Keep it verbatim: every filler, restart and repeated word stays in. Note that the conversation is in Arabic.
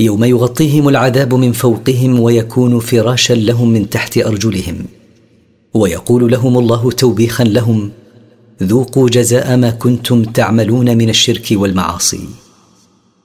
يوم يغطيهم العذاب من فوقهم ويكون فراشا لهم من تحت أرجلهم، ويقول لهم الله توبيخا لهم: ذوقوا جزاء ما كنتم تعملون من الشرك والمعاصي.